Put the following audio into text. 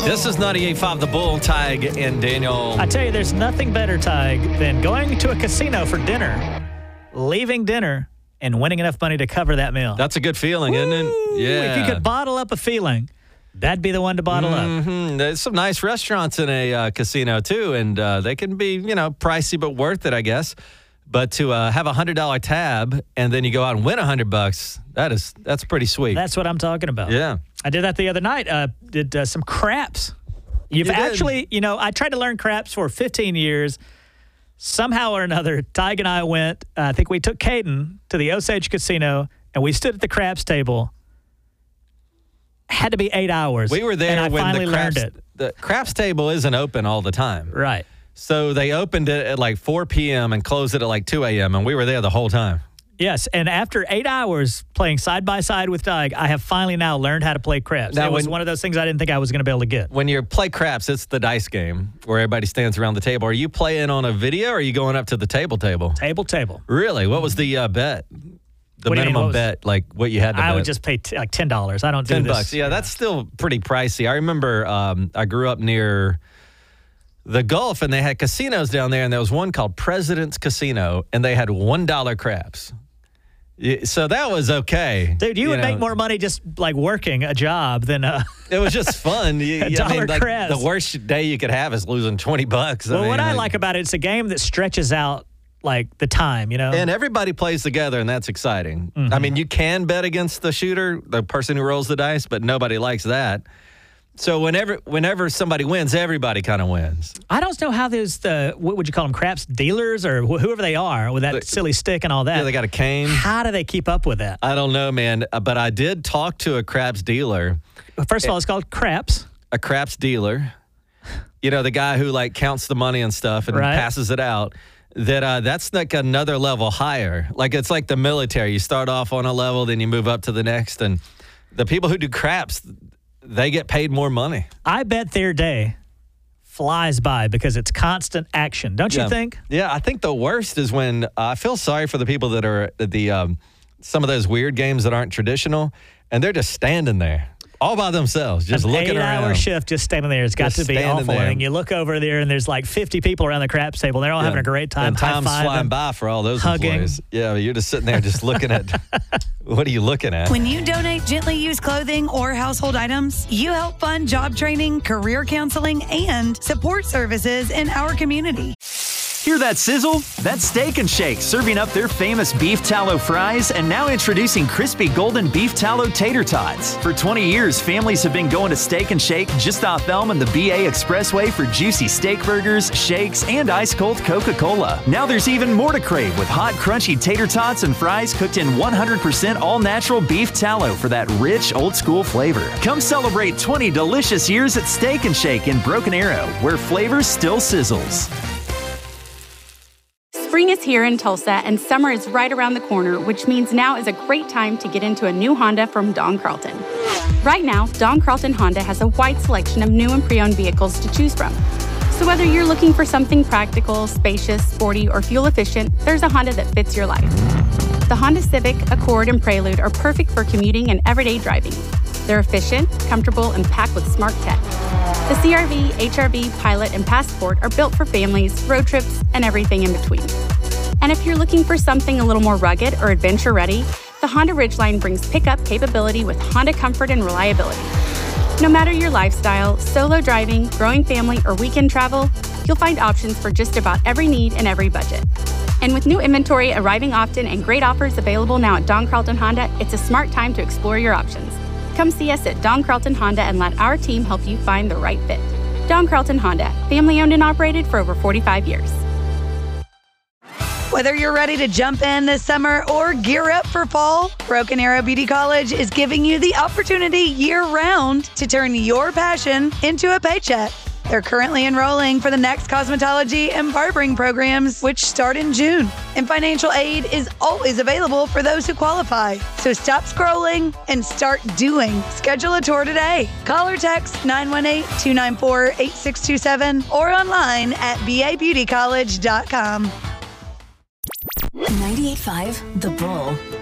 This is 98.5 The Bull, Tig and Daniel. I tell you, there's nothing better, Tig, than going to a casino for dinner, leaving dinner, and winning enough money to cover that meal. That's a good feeling, isn't it? Yeah. If you could bottle up a feeling, that'd be the one to bottle up. There's some nice restaurants in a casino, too, and they can be, pricey but worth it, I guess. But to have a $100 tab and then you go out and win $100, that's pretty sweet. That's what I'm talking about. Yeah. I did that the other night. Did some craps. You've actually, I tried to learn craps for 15 years. Somehow or another, Tig and I went, I think we took Caden to the Osage Casino, and we stood at the craps table. Had to be 8 hours. We were there and I when finally learned it. The craps table isn't open all the time. Right. So they opened it at like 4 p.m. and closed it at like 2 a.m., and we were there the whole time. Yes, and after 8 hours playing side by side with Tig, I have finally now learned how to play craps. It was one of those things I didn't think I was going to be able to get. When you play craps, it's the dice game where everybody stands around the table. Are you playing on a video or are you going up to the table? Table. Really? What was the bet? The What do you mean, minimum bet, like what you had to bet? I would just pay like $10. I don't do this. $10. Yeah, that's still pretty pricey. I remember I grew up near the Gulf, and they had casinos down there, and there was one called President's Casino, and they had $1 craps. So that was okay. Dude, you would make more money just like working a job than it was just fun. $1 the worst day you could have is losing $20. Well, what I like about it, it's a game that stretches out like the time, And everybody plays together, and that's exciting. I mean, you can bet against the shooter, the person who rolls the dice, but nobody likes that. So whenever somebody wins, everybody kind of wins. I don't know how there's what would you call them, craps dealers or whoever they are with that silly stick and all that. Yeah, they got a cane. How do they keep up with that? I don't know, man. But I did talk to a craps dealer. First of all, it's called craps. A craps dealer. The guy who like counts the money and stuff and passes it out. That's like another level higher. Like it's like the military. You start off on a level, then you move up to the next. And the people who do craps, they get paid more money. I bet their day flies by because it's constant action. Don't you think? Yeah, I think the worst is when I feel sorry for the people that are at the some of those weird games that aren't traditional, and they're just standing there all by themselves, just looking around. An 8-hour shift just standing there. It's got to be awful. And you look over there, and there's like 50 people around the craps table. They're all having a great time. And time's flying by for all those employees. Yeah, you're just sitting there just looking at, what are you looking at? When you donate gently used clothing or household items, you help fund job training, career counseling, and support services in our community. Hear that sizzle? That's Steak 'n Shake serving up their famous beef tallow fries and now introducing crispy golden beef tallow tater tots. For 20 years, families have been going to Steak 'n Shake just off Elm and the BA Expressway for juicy steak burgers, shakes, and ice-cold Coca-Cola. Now there's even more to crave with hot, crunchy tater tots and fries cooked in 100% all-natural beef tallow for that rich, old-school flavor. Come celebrate 20 delicious years at Steak 'n Shake in Broken Arrow, where flavor still sizzles. Spring is here in Tulsa, and summer is right around the corner, which means now is a great time to get into a new Honda from Don Carlton. Right now, Don Carlton Honda has a wide selection of new and pre-owned vehicles to choose from. So whether you're looking for something practical, spacious, sporty, or fuel-efficient, there's a Honda that fits your life. The Honda Civic, Accord, and Prelude are perfect for commuting and everyday driving. They're efficient, comfortable, and packed with smart tech. The CR-V, HR-V, Pilot, and Passport are built for families, road trips, and everything in between. And if you're looking for something a little more rugged or adventure-ready, the Honda Ridgeline brings pickup capability with Honda comfort and reliability. No matter your lifestyle, solo driving, growing family, or weekend travel, you'll find options for just about every need and every budget. And with new inventory arriving often and great offers available now at Don Carlton Honda, it's a smart time to explore your options. Come see us at Don Carlton Honda and let our team help you find the right fit. Don Carlton Honda, family owned and operated for over 45 years. Whether you're ready to jump in this summer or gear up for fall, Broken Arrow Beauty College is giving you the opportunity year-round to turn your passion into a paycheck. They're currently enrolling for the next cosmetology and barbering programs, which start in June. And financial aid is always available for those who qualify. So stop scrolling and start doing. Schedule a tour today. Call or text 918-294-8627 or online at babeautycollege.com. 98.5 The Bull.